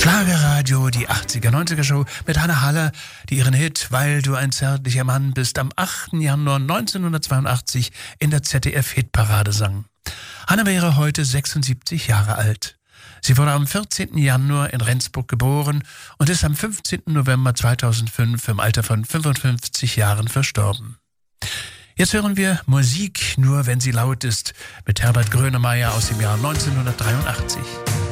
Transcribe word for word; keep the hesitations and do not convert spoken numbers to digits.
Schlagerradio, die achtziger, neunziger Show mit Hanne Haller, die ihren Hit "Weil du ein zärtlicher Mann bist" am achten Januar neunzehnhundertzweiundachtzig in der Z D F-Hitparade sang. Hanne wäre heute sechsundsiebzig Jahre alt. Sie wurde am vierzehnten Januar in Rendsburg geboren und ist am fünfzehnten November zweitausendfünf im Alter von fünfundfünfzig Jahren verstorben. Jetzt hören wir Musik, nur wenn sie laut ist, mit Herbert Grönemeyer aus dem Jahr neunzehnhundertdreiundachtzig.